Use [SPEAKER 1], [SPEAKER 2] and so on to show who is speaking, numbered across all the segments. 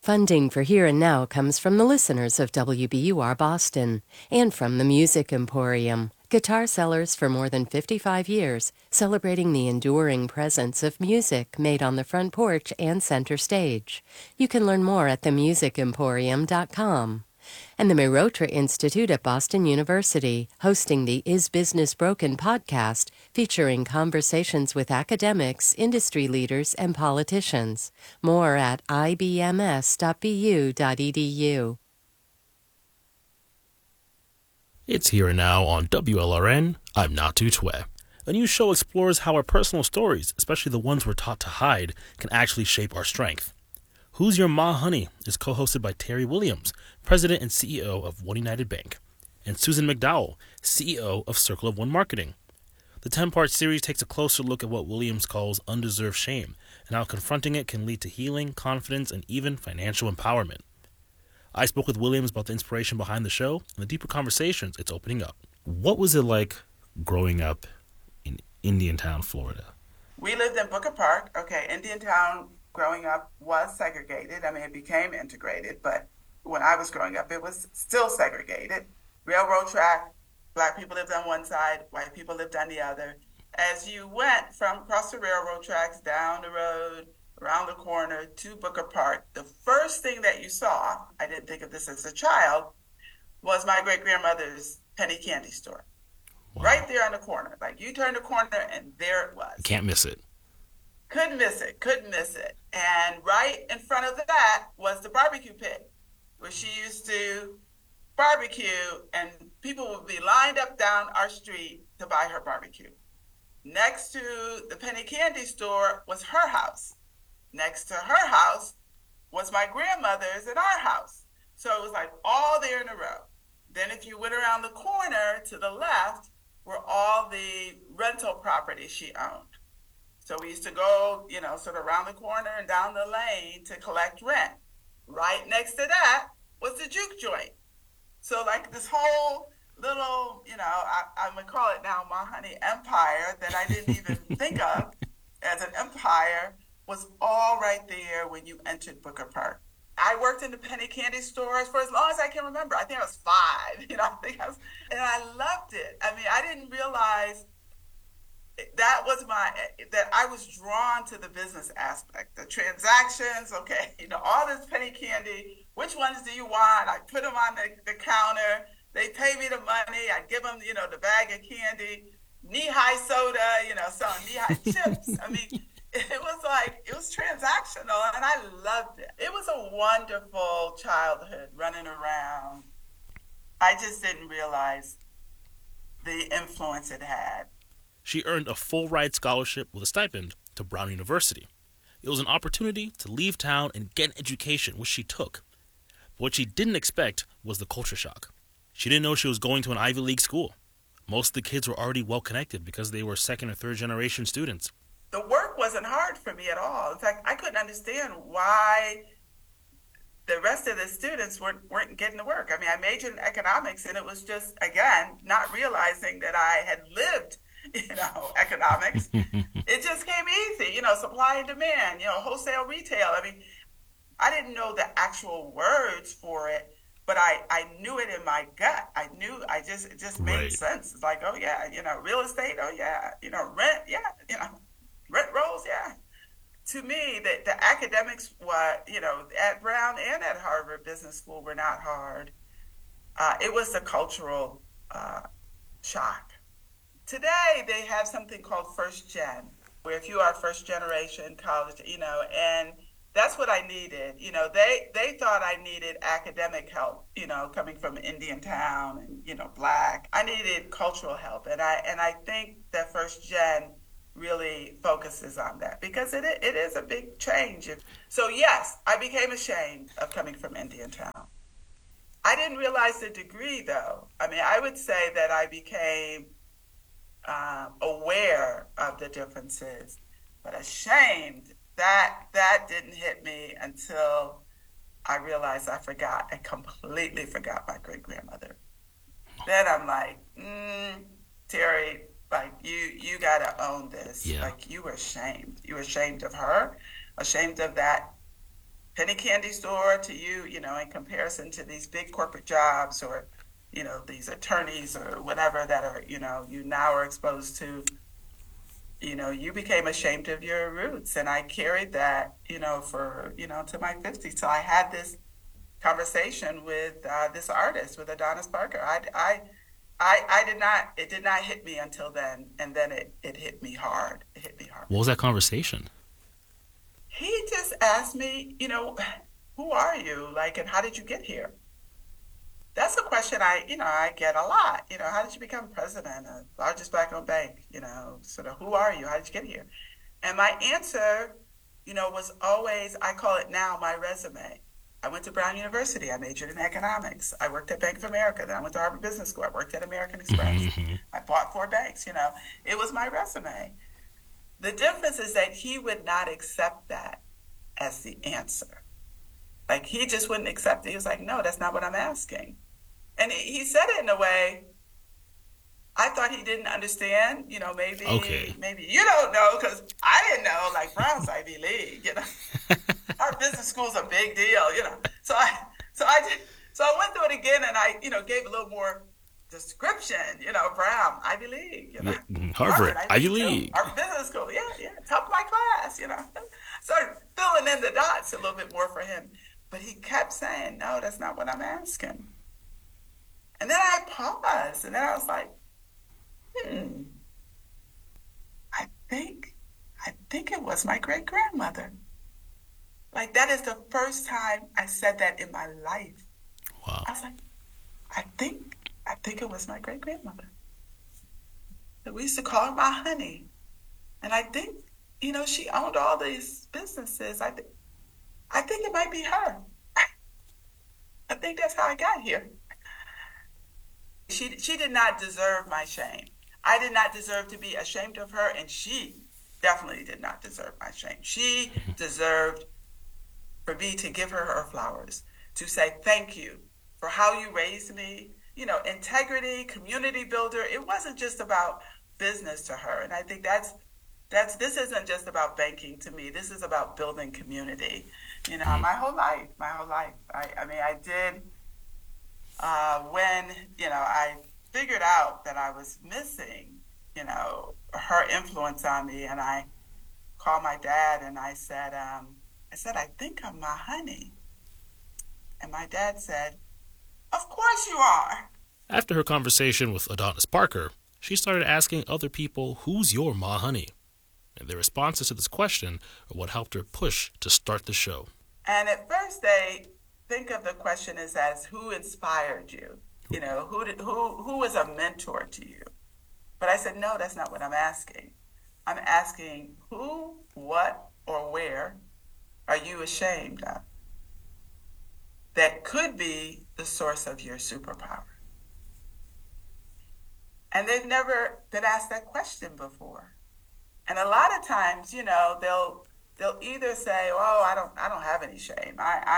[SPEAKER 1] Funding for Here and Now comes from the listeners of WBUR Boston and from the Music Emporium, guitar sellers for more than 55 years, celebrating the enduring presence of music made on the front porch and center stage. You can learn more at themusicemporium.com. And the Mehrotra Institute at Boston University, hosting the Is Business Broken podcast, featuring conversations with academics, industry leaders, and politicians. More at ibms.bu.edu.
[SPEAKER 2] It's Here and Now on WLRN. I'm Natu Twe. A new show explores how our personal stories, especially the ones we're taught to hide, can actually shape our strength. Who's Your Ma Honey is co-hosted by Terry Williams, President and CEO of One United Bank, and Susan McDowell, CEO of Circle of One Marketing. The 10-part series takes a closer look at what Williams calls undeserved shame and how confronting it can lead to healing, confidence, and even financial empowerment. I spoke with Williams about the inspiration behind the show and the deeper conversations it's opening up. What was it like growing up in Indiantown, Florida?
[SPEAKER 3] We lived in Booker Park. Okay, Indiantown growing up was segregated. I mean, it became integrated, but when I was growing up, it was still segregated. Railroad track, black people lived on one side, white people lived on the other. As you went from across the railroad tracks, down the road, around the corner to Booker Park, the first thing that you saw, I didn't think of this as a child, was my great-grandmother's penny candy store. Wow. Right there on the corner. Like, you turn the corner and there it was.
[SPEAKER 2] You can't miss it.
[SPEAKER 3] Couldn't miss it. And right in front of that was the barbecue pit, where she used to barbecue, and people would be lined up down our street to buy her barbecue. Next to the penny candy store was her house. Next to her house was my grandmother's and our house. So it was like all there in a row. Then if you went around the corner to the left were all the rental properties she owned. So we used to go, sort of around the corner and down the lane to collect rent. Right next to that was the juke joint. So like this whole little, I'm going to call it now Ma Honey empire that I didn't even think of as an empire was all right there when you entered Booker Park. I worked in the penny candy stores for as long as I can remember. I think I was 5, and I loved it. I mean, I didn't realize that I was drawn to the business aspect, the transactions, okay, all this penny candy, which ones do you want? I put them on the counter, they pay me the money, I give them, the bag of candy, knee-high soda, selling knee-high chips. I mean, it was transactional, and I loved it. It was a wonderful childhood, running around. I just didn't realize the influence it had.
[SPEAKER 2] She earned a full-ride scholarship with a stipend to Brown University. It was an opportunity to leave town and get an education, which she took. But what she didn't expect was the culture shock. She didn't know she was going to an Ivy League school. Most of the kids were already well-connected because they were second- or third-generation students.
[SPEAKER 3] The work wasn't hard for me at all. In fact, I couldn't understand why the rest of the students weren't getting to work. I mean, I majored in economics, and it was just, again, not realizing that I had lived economics. It just came easy, supply and demand, wholesale, retail. I mean, I didn't know the actual words for it, but I knew it in my gut. It just made sense. It's like, oh yeah, real estate, oh yeah, rent, yeah, rent rolls, yeah. To me, the academics were, at Brown and at Harvard Business School were not hard. It was the cultural shock. Today, they have something called First Gen, where if you are first generation college, and that's what I needed. They thought I needed academic help, coming from Indiantown and, Black. I needed cultural help. And I think that First Gen really focuses on that because it is a big change. So yes, I became ashamed of coming from Indiantown. I didn't realize the degree though. I mean, I would say that I became aware of the differences, but ashamed, that didn't hit me until I realized I completely forgot my great-grandmother. Then I'm like, Terry, like you gotta own this.
[SPEAKER 2] Yeah.
[SPEAKER 3] Like you were ashamed. You were ashamed of her, ashamed of that penny candy store to you, in comparison to these big corporate jobs or, these attorneys or whatever that are, you now are exposed to, you became ashamed of your roots. And I carried that, for, to my 50s. So I had this conversation with this artist, with Adonis Parker. It did not hit me until then. And then it hit me hard. It hit me hard.
[SPEAKER 2] What was that conversation?
[SPEAKER 3] He just asked me, who are you? Like, and how did you get here? That's a question I get a lot. How did you become president of the largest Black-owned bank? Sort of, who are you? How did you get here? And my answer, was always, I call it now my resume. I went to Brown University. I majored in economics. I worked at Bank of America. Then I went to Harvard Business School. I worked at American Express. I bought 4 banks. It was my resume. The difference is that he would not accept that as the answer. Like, he just wouldn't accept it. He was like, no, that's not what I'm asking. And he said it in a way I thought he didn't understand. Maybe you don't know, because I didn't know, like, Brown's Ivy League, Our business school's a big deal, So I went through it again, and I, gave a little more description, Brown, Ivy League,
[SPEAKER 2] Harvard, Ivy League.
[SPEAKER 3] Our business school, top of my class, Started filling in the dots a little bit more for him. But he kept saying, no, that's not what I'm asking. And then I paused, and then I was like, I think it was my great-grandmother. Like, that is the first time I said that in my life.
[SPEAKER 2] Wow.
[SPEAKER 3] I was like, I think it was my great-grandmother. We used to call her my honey. And I think, she owned all these businesses. I think it might be her. I think that's how I got here. She did not deserve my shame. I did not deserve to be ashamed of her, and she definitely did not deserve my shame. She deserved for me to give her her flowers, to say thank you for how you raised me. Integrity, community builder. It wasn't just about business to her, and I think this isn't just about banking to me. This is about building community. My whole life. I did. When I figured out that I was missing, her influence on me, and I called my dad and I said, I think I'm my honey. And my dad said, of course you are.
[SPEAKER 2] After her conversation with Adonis Parker, she started asking other people, who's your ma honey? And their responses to this question are what helped her push to start the show.
[SPEAKER 3] And at first they think of the question as who inspired you? Who was a mentor to you? But I said, no, that's not what I'm asking. I'm asking who, what, or where are you ashamed of that could be the source of your superpower? And they've never been asked that question before. And a lot of times, they'll either say, "Oh, I don't have any shame.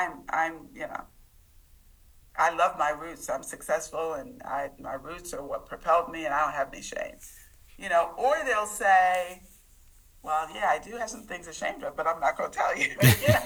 [SPEAKER 3] I love my roots. I'm successful, and my roots are what propelled me, and I don't have any shame." Or they'll say, "Well, yeah, I do have some things ashamed of, but I'm not going to tell you."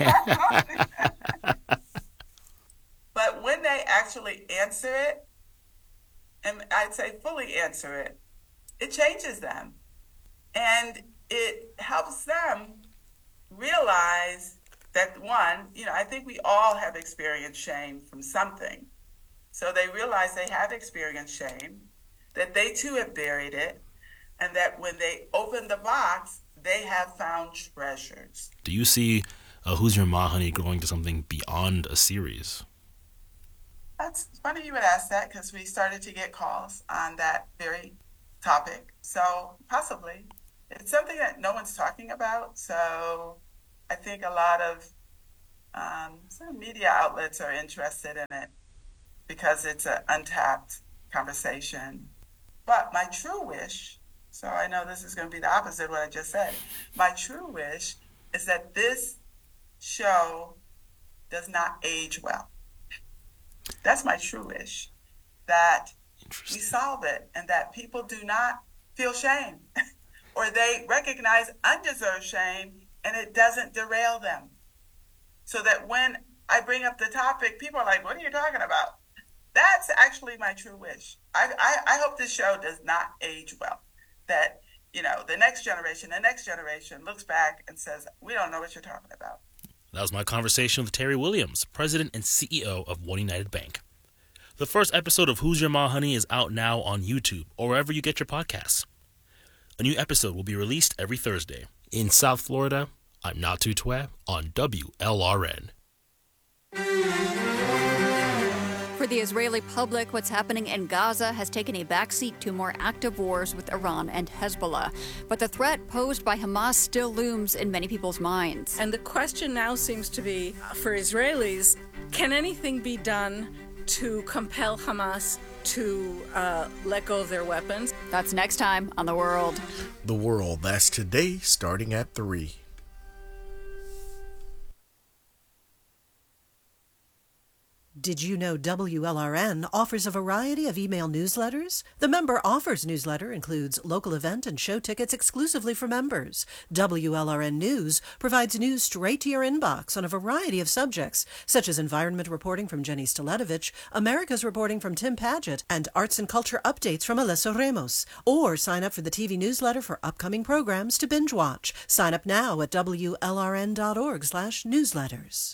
[SPEAKER 3] But when they actually answer it, and I'd say fully answer it, it changes them. And it helps them realize that, one, I think we all have experienced shame from something. So they realize they have experienced shame, that they too have buried it, and that when they open the box, they have found treasures.
[SPEAKER 2] Do you see Who's Your Ma Honey growing to something beyond a series?
[SPEAKER 3] That's funny you would ask that, because we started to get calls on that very topic. So possibly. It's something that no one's talking about. So I think a lot of some media outlets are interested in it because it's an untapped conversation. But my true wish, so I know this is going to be the opposite of what I just said, my true wish is that this show does not age well. That's my true wish, that we solve it and that people do not feel shame or they recognize undeserved shame and it doesn't derail them. so that when I bring up the topic, people are like, what are you talking about? That's actually my true wish. I hope this show does not age well, that, the next generation looks back and says, we don't know what you're talking about.
[SPEAKER 2] That was my conversation with Terry Williams, President and CEO of One United Bank. The first episode of Who's Your Ma Honey is out now on YouTube or wherever you get your podcasts. A new episode will be released every Thursday. In South Florida, I'm Natu Twe on WLRN.
[SPEAKER 4] For the Israeli public, what's happening in Gaza has taken a backseat to more active wars with Iran and Hezbollah. But the threat posed by Hamas still looms in many people's minds.
[SPEAKER 5] And the question now seems to be, for Israelis, can anything be done to compel Hamas to let go of their weapons?
[SPEAKER 4] That's next time on The World.
[SPEAKER 6] The World, that's today, starting at 3.
[SPEAKER 7] Did you know WLRN offers a variety of email newsletters? The Member Offers newsletter includes local event and show tickets exclusively for members. WLRN News provides news straight to your inbox on a variety of subjects, such as environment reporting from Jenny Staletovich, America's reporting from Tim Paget, and arts and culture updates from Alesso Ramos. Or sign up for the TV newsletter for upcoming programs to binge watch. Sign up now at WLRN.org/newsletters.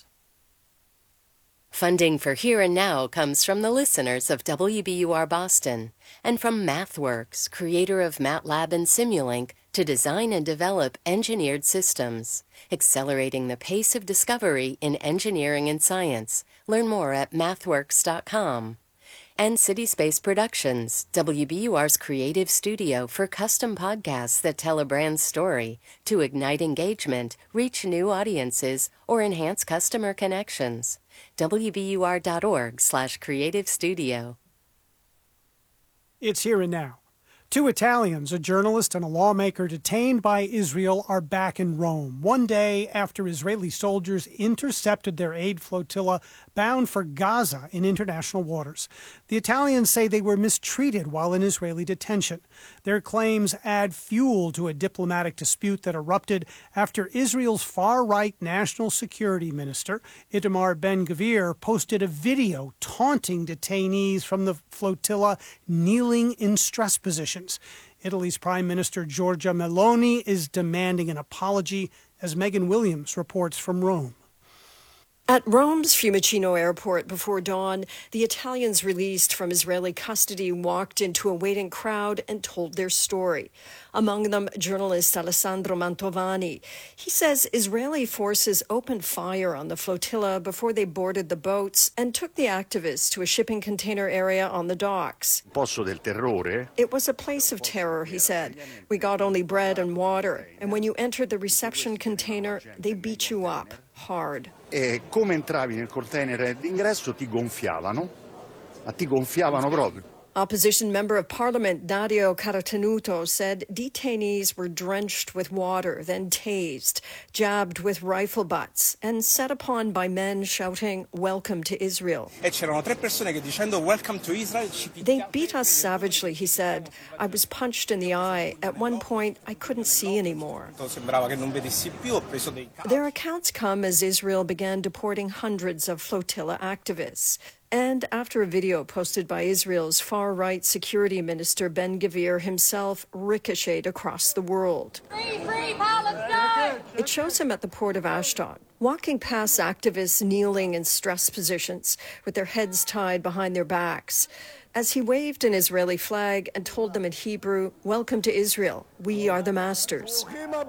[SPEAKER 1] Funding for Here and Now comes from the listeners of WBUR Boston and from MathWorks, creator of MATLAB and Simulink, to design and develop engineered systems, accelerating the pace of discovery in engineering and science. Learn more at mathworks.com. And CitySpace Productions, WBUR's creative studio for custom podcasts that tell a brand's story to ignite engagement, reach new audiences, or enhance customer connections. WBUR.org/creative studio.
[SPEAKER 8] It's Here and Now. 2 Italians, a journalist and a lawmaker detained by Israel, are back in Rome, one day after Israeli soldiers intercepted their aid flotilla bound for Gaza in international waters. The Italians say they were mistreated while in Israeli detention. Their claims add fuel to a diplomatic dispute that erupted after Israel's far-right national security minister, Itamar Ben-Gvir, posted a video taunting detainees from the flotilla kneeling in stress positions. Italy's Prime Minister Giorgia Meloni is demanding an apology, as Megan Williams reports from Rome.
[SPEAKER 9] At Rome's Fiumicino airport before dawn, the Italians released from Israeli custody walked into a waiting crowd and told their story. Among them, journalist Alessandro Mantovani. He says Israeli forces opened fire on the flotilla before they boarded the boats and took the activists to a shipping container area on the docks. It was a place of terror, he said. We got only bread and water, and when you entered the reception container, they beat you up hard.
[SPEAKER 10] Come entravi nel container d'ingresso ti gonfiavano proprio.
[SPEAKER 9] Opposition Member of Parliament Dario Caratenuto said detainees were drenched with water, then tased, jabbed with rifle butts, and set upon by men shouting, "Welcome to Israel."
[SPEAKER 11] E c'erano 3 persone che dicendo "Welcome to Israel."
[SPEAKER 9] They beat us savagely, he said. I was punched in the eye. At one point, I couldn't see anymore. Their accounts come as Israel began deporting hundreds of flotilla activists. And after a video posted by Israel's far-right security minister Ben-Gvir himself ricocheted across the world.
[SPEAKER 12] Free, free Palestine!
[SPEAKER 9] It shows him at the port of Ashdod, walking past activists kneeling in stress positions with their heads tied behind their backs, as he waved an Israeli flag and told them in Hebrew, "Welcome to Israel. We are the masters."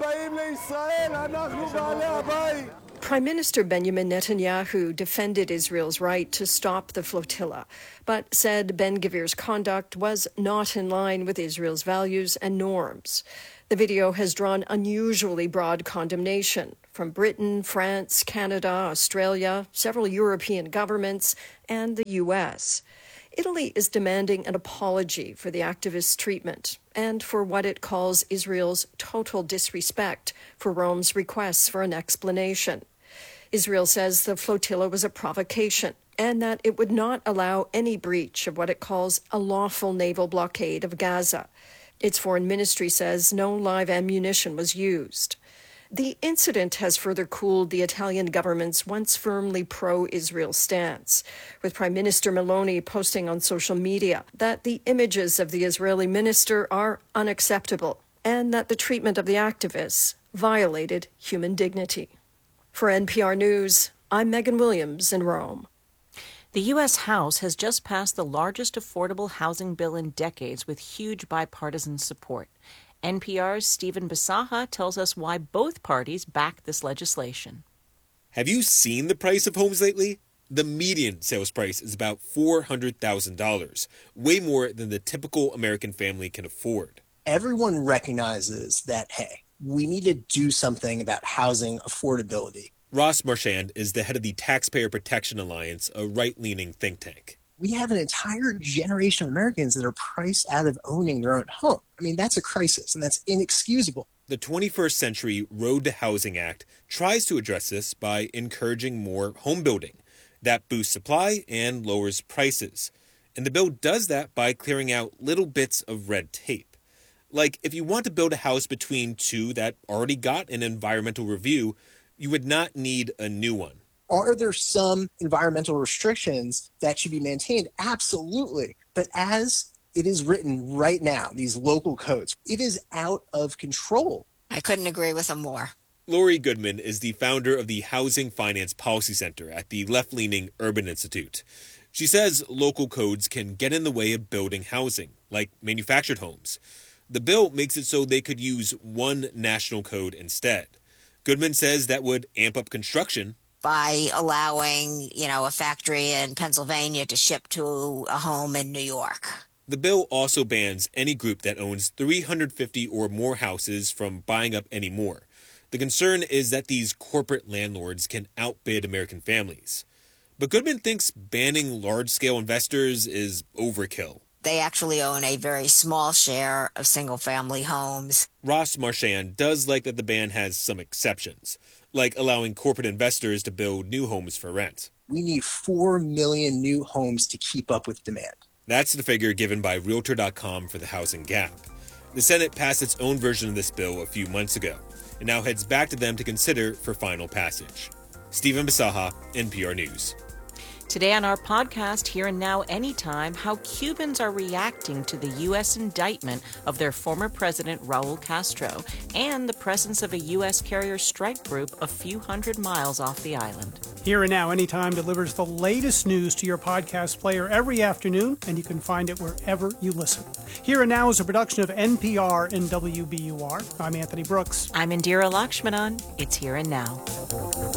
[SPEAKER 9] Prime Minister Benjamin Netanyahu defended Israel's right to stop the flotilla, but said Ben-Gvir's conduct was not in line with Israel's values and norms. The video has drawn unusually broad condemnation from Britain, France, Canada, Australia, several European governments, and the U.S. Italy is demanding an apology for the activists' treatment and for what it calls Israel's total disrespect for Rome's requests for an explanation. Israel says the flotilla was a provocation and that it would not allow any breach of what it calls a lawful naval blockade of Gaza. Its foreign ministry says no live ammunition was used. The incident has further cooled the Italian government's once firmly pro-Israel stance, with Prime Minister Meloni posting on social media that the images of the Israeli minister are unacceptable and that the treatment of the activists violated human dignity. For NPR News, I'm Megan Williams in Rome.
[SPEAKER 13] The U.S. House has just passed the largest affordable housing bill in decades with huge bipartisan support. NPR's Stephen Bisaha tells us why both parties back this legislation.
[SPEAKER 14] Have you seen the price of homes lately? The median sales price is about $400,000, way more than the typical American family can afford.
[SPEAKER 15] Everyone recognizes that, hey, we need to do something about housing affordability.
[SPEAKER 14] Ross Marchand is the head of the Taxpayer Protection Alliance, a right-leaning think tank.
[SPEAKER 15] We have an entire generation of Americans that are priced out of owning their own home. I mean, that's a crisis, and that's inexcusable.
[SPEAKER 14] The 21st Century Road to Housing Act tries to address this by encouraging more home building. That boosts supply and lowers prices. And the bill does that by clearing out little bits of red tape. Like, if you want to build a house between two that already got an environmental review, you would not need a new one.
[SPEAKER 15] Are there some environmental restrictions that should be maintained? Absolutely. But as it is written right now, these local codes, it is out of control.
[SPEAKER 16] I couldn't agree with them more.
[SPEAKER 14] Lori Goodman is the founder of the Housing Finance Policy Center at the left-leaning Urban Institute. She says local codes can get in the way of building housing, like manufactured homes. The bill makes it so they could use one national code instead. Goodman says that would amp up construction.
[SPEAKER 16] By allowing, a factory in Pennsylvania to ship to a home in New York.
[SPEAKER 14] The bill also bans any group that owns 350 or more houses from buying up any more. The concern is that these corporate landlords can outbid American families. But Goodman thinks banning large-scale investors is overkill.
[SPEAKER 16] They actually own a very small share of single-family homes.
[SPEAKER 14] Ross Marchand does like that the ban has some exceptions, like allowing corporate investors to build new homes for rent.
[SPEAKER 15] We need 4 million new homes to keep up with demand.
[SPEAKER 14] That's the figure given by Realtor.com for the housing gap. The Senate passed its own version of this bill a few months ago, and now heads back to them to consider for final passage. Stephen Bisaha, NPR News.
[SPEAKER 13] Today on our podcast, Here and Now Anytime, how Cubans are reacting to the U.S. indictment of their former president, Raul Castro, and the presence of a U.S. carrier strike group a few hundred miles off the island.
[SPEAKER 8] Here and Now Anytime delivers the latest news to your podcast player every afternoon, and you can find it wherever you listen. Here and Now is a production of NPR and WBUR. I'm Anthony Brooks.
[SPEAKER 13] I'm Indira Lakshmanan. It's Here and Now.